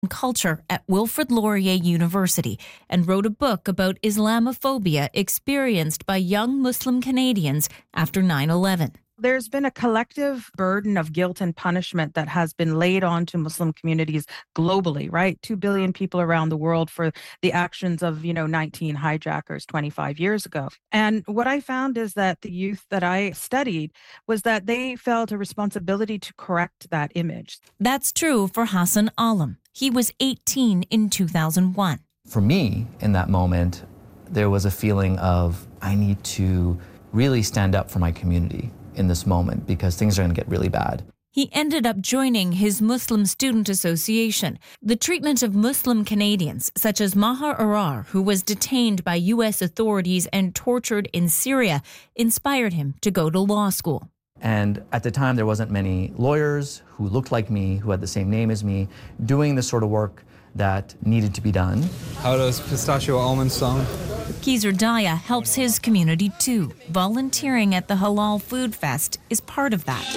culture at Wilfrid Laurier University and wrote a book about Islamophobia experienced by young Muslim Canadians after 9/11. There's been a collective burden of guilt and punishment that has been laid onto Muslim communities globally, right? 2 billion people around the world for the actions of, 19 hijackers 25 years ago. And what I found is that the youth that I studied was that they felt a responsibility to correct that image. That's true for Hassan Alam. He was 18 in 2001. For me, in that moment, there was a feeling of, I need to really stand up for my community in this moment because things are going to get really bad. He ended up joining his Muslim Student Association. The treatment of Muslim Canadians, such as Maher Arar, who was detained by U.S. authorities and tortured in Syria, inspired him to go to law school. And at the time, there wasn't many lawyers who looked like me, who had the same name as me, doing the sort of work that needed to be done. How does pistachio almond sound? Kizer Daya helps his community too. Volunteering at the Halal Food Fest is part of that.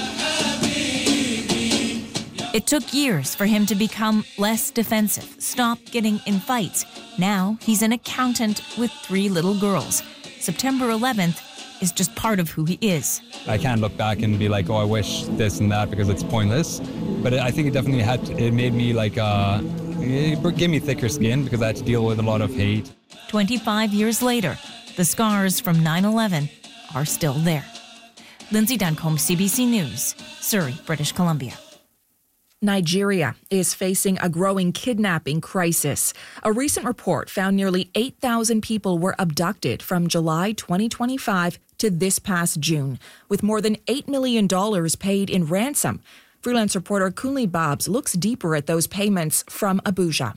It took years for him to become less defensive, stop getting in fights. Now he's an accountant with 3 little girls. September 11th is just part of who he is. I can't look back and be like, oh, I wish this and that because it's pointless. But I think it definitely it made me it gave me thicker skin because I had to deal with a lot of hate. 25 years later, the scars from 9/11 are still there. Lindsay Duncombe, CBC News, Surrey, British Columbia. Nigeria is facing a growing kidnapping crisis. A recent report found nearly 8,000 people were abducted from July 2025 to this past June, with more than $8 million paid in ransom. Freelance reporter Kunle Babs looks deeper at those payments from Abuja.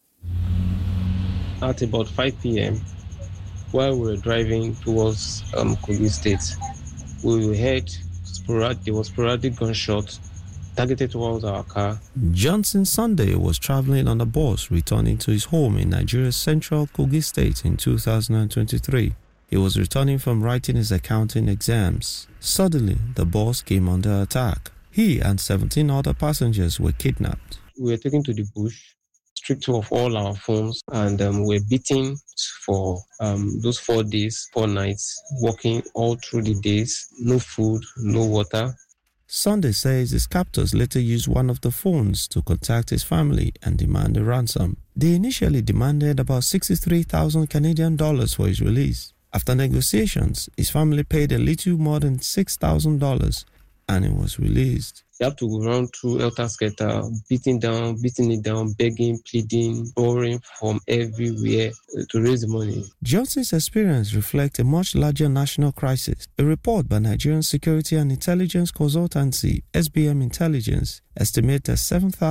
At about 5 p.m., while we were driving towards Kogi State, we heard there was sporadic gunshots targeted towards our car. Johnson Sunday was traveling on a bus returning to his home in Nigeria's central Kogi State in 2023. He was returning from writing his accounting exams. Suddenly, the bus came under attack. He and 17 other passengers were kidnapped. We were taken to the bush, stripped of all our phones, and were beaten for those 4 days, 4 nights, walking all through the days, no food, no water. Sunday says his captors later used one of the phones to contact his family and demand a ransom. They initially demanded about 63,000 Canadian dollars for his release. After negotiations, his family paid a little more than $6,000 and he was released. You have to run through Helter Skelter, beating it down, begging, pleading, borrowing from everywhere to raise the money. Johnson's experience reflects a much larger national crisis. A report by Nigerian Security and Intelligence Consultancy, SBM Intelligence, estimates that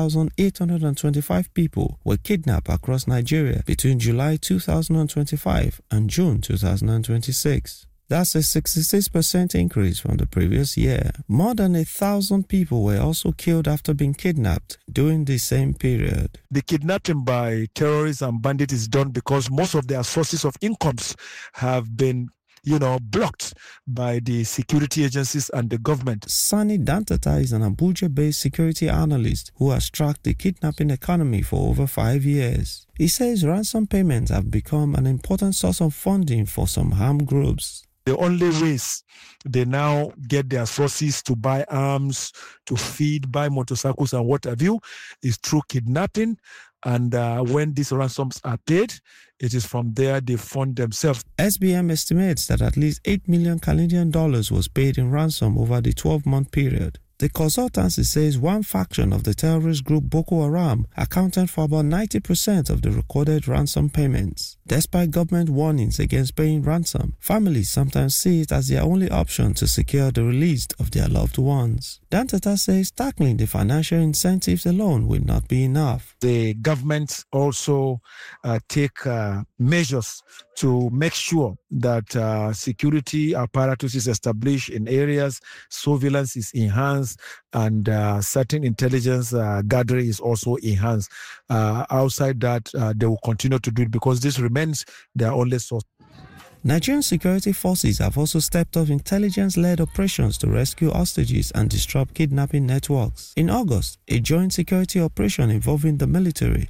7,825 people were kidnapped across Nigeria between July 2025 and June 2026. That's a 66% increase from the previous year. More than 1,000 people were also killed after being kidnapped during the same period. The kidnapping by terrorists and bandits is done because most of their sources of incomes have been blocked by the security agencies and the government. Sani Dantata is an Abuja-based security analyst who has tracked the kidnapping economy for over 5 years. He says ransom payments have become an important source of funding for some armed groups. The only ways they now get their sources to buy arms, to feed, buy motorcycles and what have you, is through kidnapping. And when these ransoms are paid, it is from there they fund themselves. SBM estimates that at least $8 million Canadian dollars was paid in ransom over the 12-month period. The consultancy says one faction of the terrorist group Boko Haram accounted for about 90% of the recorded ransom payments. Despite government warnings against paying ransom, families sometimes see it as their only option to secure the release of their loved ones. Dantata says tackling the financial incentives alone will not be enough. The government also take measures to make sure that security apparatus is established in areas, surveillance is enhanced, and certain intelligence gathering is also enhanced. Outside that, they will continue to do it because this remains their only source. Nigerian security forces have also stepped up intelligence-led operations to rescue hostages and disrupt kidnapping networks. In August, a joint security operation involving the military,